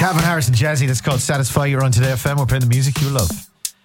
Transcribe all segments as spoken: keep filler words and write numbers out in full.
Calvin Harris and Jazzy, that's called Satisfy. You're on Today F M. We're playing the music you love.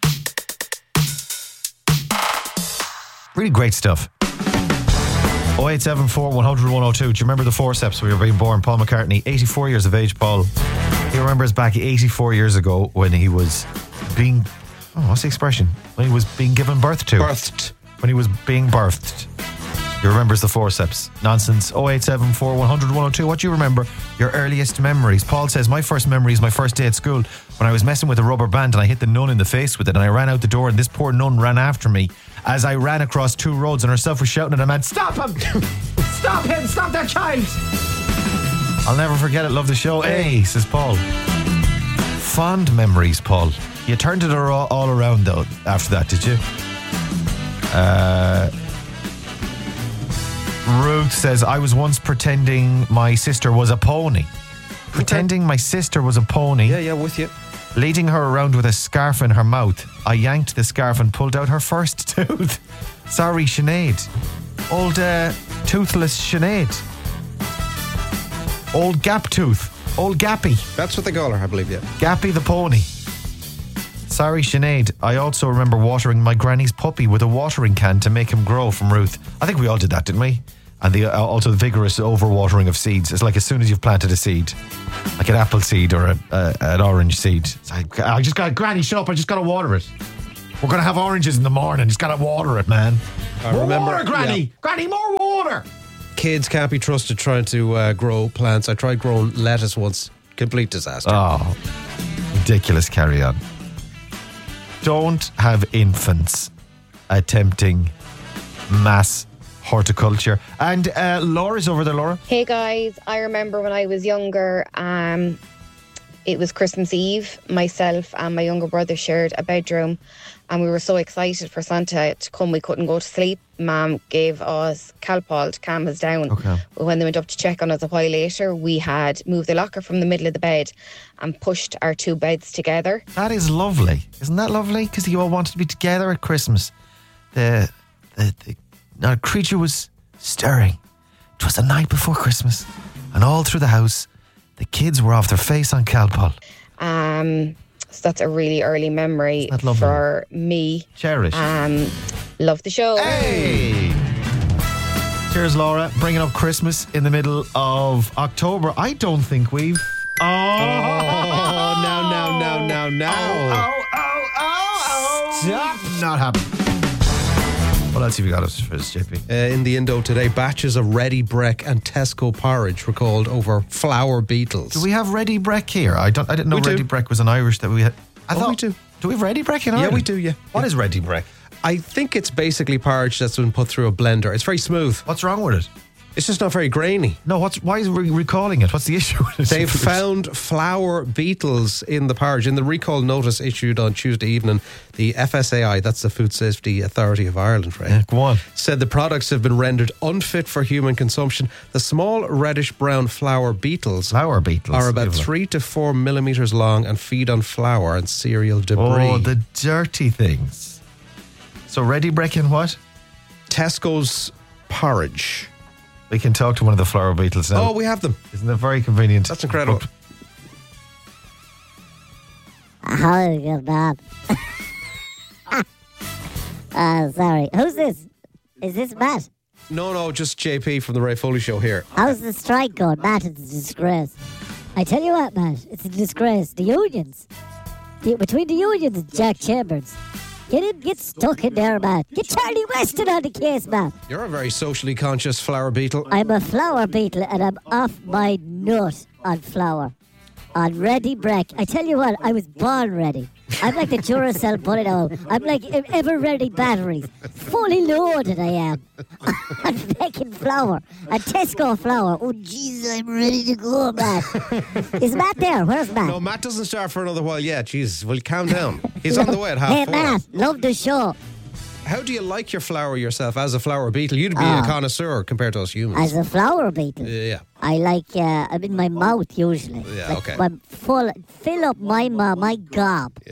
Really great stuff. oh eight seven four, one hundred, one oh two. Do you remember the forceps we were being born? Paul McCartney, eighty-four years of age, Paul. He remembers back eighty-four years ago when he was being, oh, what's the expression? When he was being given birth to. Birthed. When he was being birthed. He remembers the forceps. Nonsense. oh eight seven four, one hundred, one oh two. What do you remember? Your earliest memories. Paul says, my first memory is my first day at school when I was messing with a rubber band and I hit the nun in the face with it and I ran out the door and this poor nun ran after me as I ran across two roads and herself was shouting at a man, stop him! Stop him! Stop that child! I'll never forget it. Love the show. Hey, says Paul. Fond memories, Paul. You turned it all, all around though after that, did you? Uh... Ruth says, I was once pretending my sister was a pony. Pretending okay. my sister was a pony. Yeah, yeah, with you. Leading her around with a scarf in her mouth. I yanked the scarf and pulled out her first tooth. Sorry, Sinead. Old uh, toothless Sinead. Old gap tooth. Old Gappy. That's what they call her, I believe, yeah. Gappy the pony. Sorry, Sinead. I also remember watering my granny's puppy with a watering can to make him grow, from Ruth. I think we all did that, didn't we? And the uh, also the vigorous overwatering of seeds. It's like as soon as you've planted a seed, like an apple seed or a, uh, an orange seed. It's like, I just got, Granny, shut up, I just got to water it. We're going to have oranges in the morning. Just got to water it, man. I more remember, water, Granny. Yeah. Granny, more water. Kids can't be trusted trying to uh, grow plants. I tried growing lettuce once. Complete disaster. Oh, ridiculous. Carry on. Don't have infants attempting mass horticulture. And uh, Laura's over there, Laura. Hey guys, I remember when I was younger, um, it was Christmas Eve. Myself and my younger brother shared a bedroom and we were so excited for Santa to come we couldn't go to sleep. Mum gave us Calpol to calm us down. Okay. But when they went up to check on us a while later, we had moved the locker from the middle of the bed and pushed our two beds together. That is lovely. Isn't that lovely? Because you all wanted to be together at Christmas. The, the, the Now, a creature was stirring. It was the night before Christmas, and all through the house, the kids were off their face on Calpol. Um, so that's a really early memory for me. Cherish. Um, love the show. Hey! Cheers, Laura. Bringing up Christmas in the middle of October. I don't think we've... Oh, oh now, now, now, now, now. Oh, oh, oh, oh, oh. Stop. Not happening. What else have you got us for this, J P? Uh, in the Indo today, batches of Ready Brek and Tesco porridge were called over flour beetles. Do we have Ready Brek here? I don't. I didn't know we Ready Brek was an Irish that we had. I oh, thought we do. Do we have Ready Brek in Ireland? Yeah, we do, yeah. What yeah. is Ready Brek? I think it's basically porridge that's been put through a blender. It's very smooth. What's wrong with it? It's just not very grainy. No, what's why is we recalling it? What's the issue with it? They've found flour beetles in the porridge. In the recall notice issued on Tuesday evening, the F S A I, that's the Food Safety Authority of Ireland, right? Yeah, go on. Said the products have been rendered unfit for human consumption. The small reddish-brown flour beetles, flour beetles are about three to four millimetres long and feed on flour and cereal debris. Oh, the dirty things. So Ready Brek and what? Tesco's porridge. We can talk to one of the flower beetles now. Oh, we have them. Isn't that very convenient? That's incredible. How good, Bob? uh, sorry. Who's this? Is this Matt? No, no, just J P from the Ray Foley Show here. How's the strike going? Matt, it's a disgrace. I tell you what, Matt, it's a disgrace. The unions. The, between the unions and Jack Chambers. Get in, get stuck in there, man. Get Charlie Weston on the case, man. You're a very socially conscious flower beetle. I'm a flower beetle and I'm off my nut on flour. On Ready Brek. I tell you what, I was born ready. I'm like the Duracell bullet out. I'm like ever-ready batteries. Fully loaded I am. On making flour. And Tesco flour. Oh, jeez, I'm ready to go, Matt. Is Matt there? Where's Matt? No, Matt doesn't start for another while yet. Jeez, well, calm down. He's on the way at half Hey, four. Matt, love the show. How do you like your flower yourself as a flower beetle? You'd be oh, a connoisseur compared to us humans. As a flower beetle? Uh, yeah. I like, uh, I'm in my mouth usually. Yeah, like, okay. I'm full, fill up my, uh, my gob. Yeah.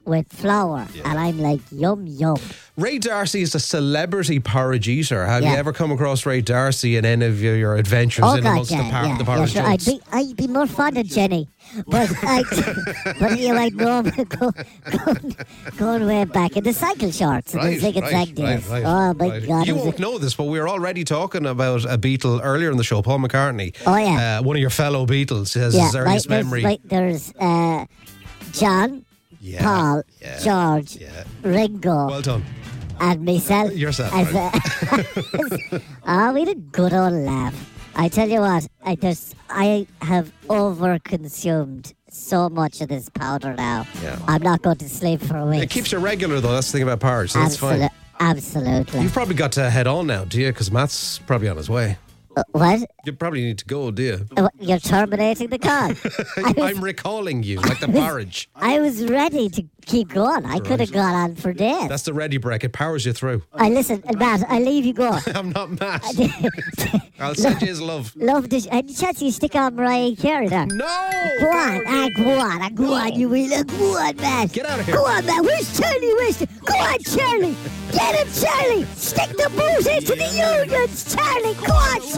with flour. And I'm like, yum, yum. Ray Darcy is a celebrity porridge eater. Have Yeah. you ever come across Ray Darcy in any of your, your adventures Oh, in God, amongst yeah, the, par- yeah, the yeah, porridge sure. I'd junks? be, I'd be more fond of Jenny. But I, but you might know him go, going, going way back in the cycle shorts and the zig and zag days. Oh, my right. God. You it was won't a- know this, but we were already talking about a Beatle earlier in the show, Paul McCartney. Oh, yeah. Uh, one of your fellow Beatles has yeah, his earliest right, there's, memory. right, there's uh, John, Yeah, Paul, yeah, George, yeah. Ringo, Well done. and myself. Yourself, As, right. uh, oh, we had a good old laugh. I tell you what, I just I have over-consumed so much of this powder now. Yeah. I'm not going to sleep for a week. It keeps you regular, though. That's the thing about porridge, so that's Absolute- fine. Absolutely. You've probably got to head on now, do you? Because Matt's probably on his way. Uh, what? You probably need to go, do you? Uh, You're terminating the call. I was, I'm recalling you, like the porridge. I was ready to keep going. I could have gone on for days. That's the ready break. It powers you through. I listen, Matt, I leave you go. I'm not Matt. I'll send you his love. Love this. Any chance you stick on Mariah Carey there? No! Go on, ah, go on, ah, go on, you will. Go on, man. Get out of here. Go on, man. Where's Charlie Winston? Go on, Charlie. Get him, Charlie. Stick the boot into the unions, Charlie. Go on,